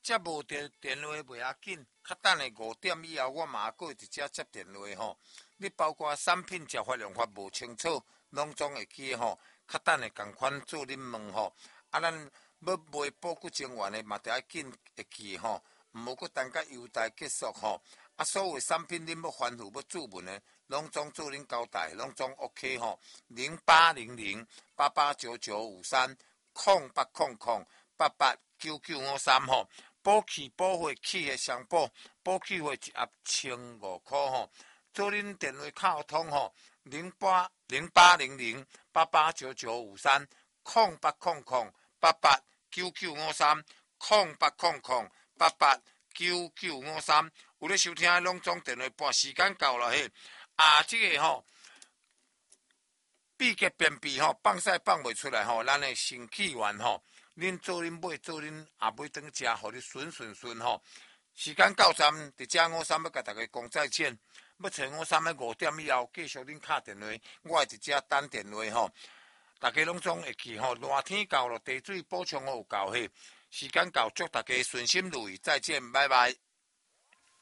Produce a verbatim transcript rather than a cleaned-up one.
接无电电话袂要紧，较等下五点以后，我嘛过一只接电话吼。你包括产品只发用法无清楚，拢总会记吼。较等下共款做恁问吼，啊，咱要卖保骨精原的嘛，得要紧会记吼，毋好阁等甲优待结束吼。啊，所有产品恁要反复要注文的，拢总做恁交代，拢总 OK 吼。零八零零八八九九五三空八空空八八九九五三吼。保气保血气的上保，保气血一盒千五块吼。做恁电话卡通吼，零八零八零零八八九九五三空八空空八八九九五三空八空空八八九九五三。有咧收听的拢总电话拨时间到了嘿，啊，这个吼。闭结便秘吼，放屎放袂出来吼，咱的肾气元吼，恁做恁买做恁也买顿食，互你顺顺顺吼。时间到站，伫遮五三要甲大家讲再见。要找五三的五点以后，继续恁敲电话，我会伫遮等电话吼。大家拢总会记吼，热天到了，地水补充好有够嘿。时间到，祝大家顺心如意，再见，拜拜。